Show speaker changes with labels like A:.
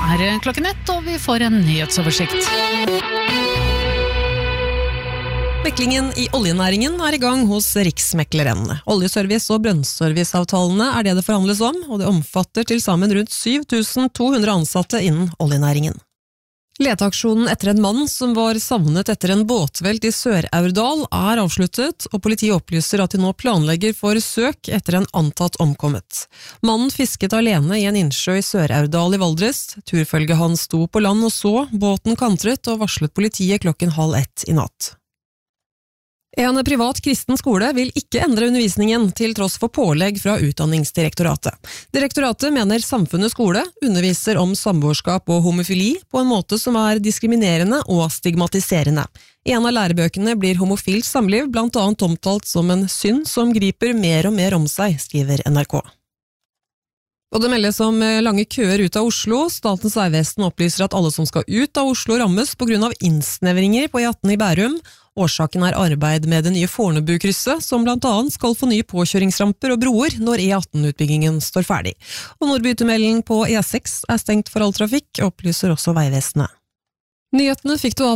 A: det klokken 1, og vi får en nyhetsoversikt.
B: Meklingen i oljenæringen i gang hos Riksmekleren. Oljeservice- og brønnserviceavtalene det forhandles om, og det omfatter til sammen rundt 7200 ansatte innen oljenæringen. Leteaksjonen etter en mann som var savnet etter en båtvelt i Sør-Aurdal avsluttet, og politiet opplyser at de nå planlegger for søk etter en antatt omkommet. Mannen fisket alene i en innsjø i Sør-Aurdal i Valdres. Turfølget hans sto på land og så, båten kantret og varslet politiet 12:30 i natt. En privat kristen skole vil ikke endre undervisningen til tross for pålegg fra Utdanningsdirektoratet. Direktoratet mener Samfunnets skole underviser om samboerskap og homofili på en måte som diskriminerende og stigmatiserende. I en av lærebøkene blir homofilt samliv blant annet omtalt som en synd som griper mer og mer om seg, skriver NRK. Og det meldes om lange køer ut av Oslo. Statens vegvesen opplyser at alle som skal ut av Oslo rammes på grunn av innsnevringer på E18 i Bærum. Årsaken arbeid med det nye Fornebu-krysset, som blant annet skal få nye påkjøringsramper og broer når E18-utbyggingen står ferdig. Og Nordbytunnelen på E6 stengt for all trafikk, opplyser også Vegvesenet. Nyhetene fikk du av